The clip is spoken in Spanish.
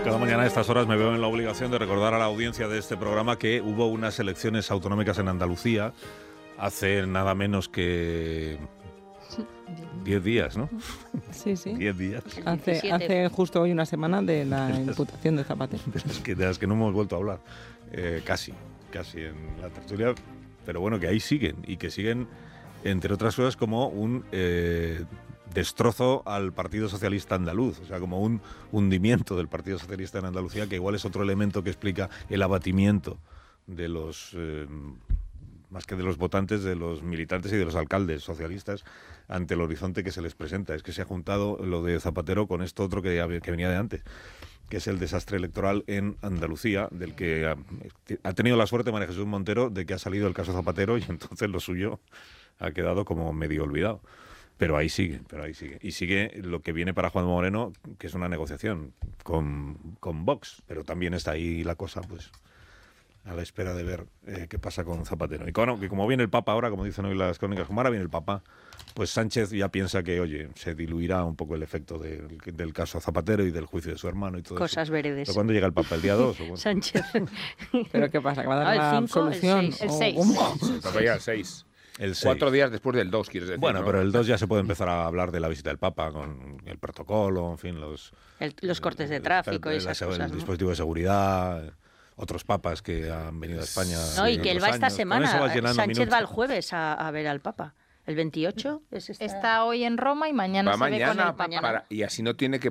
Cada mañana a estas horas me veo en la obligación de recordar a la audiencia de este programa que hubo unas elecciones autonómicas en Andalucía hace nada menos que 10 días, ¿no? Sí. 10 días. Hace justo hoy una semana de la imputación de Zapatero. De las que no hemos vuelto a hablar. Casi en la tertulia. Pero bueno, que ahí siguen. Y que siguen, entre otras cosas, como un destrozo al Partido Socialista Andaluz. O sea, como un hundimiento del Partido Socialista en Andalucía, que igual es otro elemento que explica el abatimiento de los... más que de los votantes, de los militantes y de los alcaldes socialistas ante el horizonte que se les presenta. Es que se ha juntado lo de Zapatero con esto otro que venía de antes, que es el desastre electoral en Andalucía, del que ha tenido la suerte María Jesús Montero de que ha salido el caso Zapatero y entonces lo suyo ha quedado como medio olvidado. Pero ahí sigue. Y sigue lo que viene para Juan Moreno, que es una negociación con Vox, pero también está ahí la cosa, pues, a la espera de ver qué pasa con Zapatero. Y que como viene el Papa ahora, como dicen hoy las crónicas, como ahora viene el Papa, pues Sánchez ya piensa que, oye, se diluirá un poco el efecto del caso Zapatero y del juicio de su hermano y todo Cosas eso. veredes. ¿Pero cuándo llega el Papa? ¿El día 2? Sánchez. ¿Pero qué pasa? ¿Que va a dar el la 5, absolución? el 6. El Papa llega el 6. El 6. 4 días después del 2, quieres decir. Bueno, ¿no? pero el 2 ya se puede empezar a hablar de la visita del Papa, con el protocolo, en fin, los cortes de tráfico y esas cosas, el ¿no? dispositivo de seguridad, otros papas que han venido a España. No, y que él va esta semana. Sánchez va el minutos. jueves a ver al Papa. El 28 está hoy en Roma y mañana va se ve con mañana, el Papa. y así no tiene que